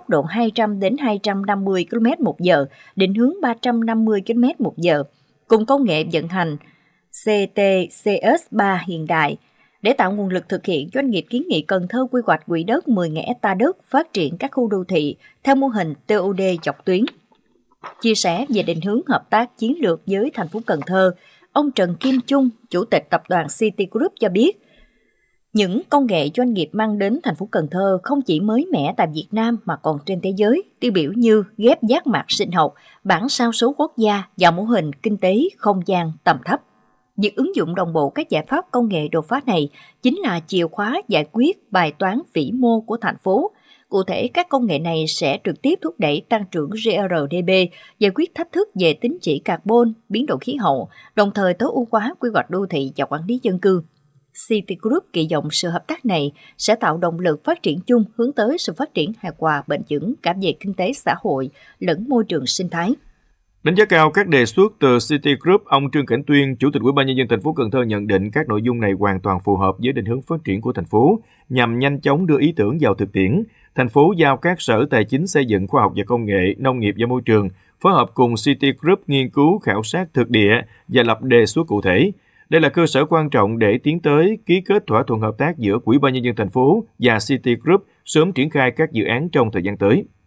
tốc độ 200 đến 250 km/h, định hướng 350 km/h, cùng công nghệ vận hành CTCS3 hiện đại. Để tạo nguồn lực thực hiện, doanh nghiệp kiến nghị Cần Thơ quy hoạch quỹ đất 10.000 ha đất phát triển các khu đô thị theo mô hình TOD dọc tuyến. Chia sẻ về định hướng hợp tác chiến lược với thành phố Cần Thơ, ông Trần Kim Trung, Chủ tịch tập đoàn City Group cho biết, những công nghệ doanh nghiệp mang đến thành phố Cần Thơ không chỉ mới mẻ tại Việt Nam mà còn trên thế giới, tiêu biểu như ghép giác mạc sinh học, bản sao số quốc gia và mô hình kinh tế không gian tầm thấp. Việc ứng dụng đồng bộ các giải pháp công nghệ đột phá này chính là chìa khóa giải quyết bài toán vĩ mô của thành phố. Cụ thể, các công nghệ này sẽ trực tiếp thúc đẩy tăng trưởng GRDP, giải quyết thách thức về tín chỉ carbon, biến đổi khí hậu, đồng thời tối ưu hóa quy hoạch đô thị và quản lý dân cư. City Group kỳ vọng sự hợp tác này sẽ tạo động lực phát triển chung hướng tới sự phát triển hài hòa bền vững cả về kinh tế xã hội lẫn môi trường sinh thái. Đánh giá cao các đề xuất từ City Group, ông Trương Cảnh Tuyên, Chủ tịch Ủy ban Nhân dân thành phố Cần Thơ nhận định các nội dung này hoàn toàn phù hợp với định hướng phát triển của thành phố, nhằm nhanh chóng đưa ý tưởng vào thực tiễn. Thành phố giao các sở tài chính xây dựng, khoa học và công nghệ, nông nghiệp và môi trường phối hợp cùng City Group nghiên cứu khảo sát thực địa và lập đề xuất cụ thể. Đây là cơ sở quan trọng để tiến tới ký kết thỏa thuận hợp tác giữa Ủy ban Nhân dân thành phố và City Group sớm triển khai các dự án trong thời gian tới.